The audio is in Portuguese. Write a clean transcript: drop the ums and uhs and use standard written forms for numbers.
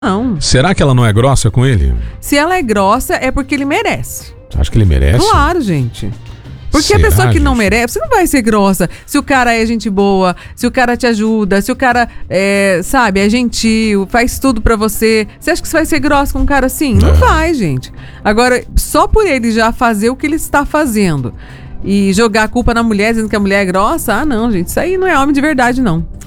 Não. Será que ela não é grossa com ele? Se ela é grossa, é porque ele merece. Acho que ele merece. Claro, gente. Porque Será, a pessoa que não gente? merece, você não vai ser grossa. Se o cara é gente boa, se o cara te ajuda, se o cara é gentil, faz tudo pra você. Você acha que você vai ser grossa com um cara assim? Não vai, gente. Agora, só por ele já fazer o que ele está fazendo e jogar a culpa na mulher, dizendo que a mulher é grossa, não, gente. Isso aí não é homem de verdade, não.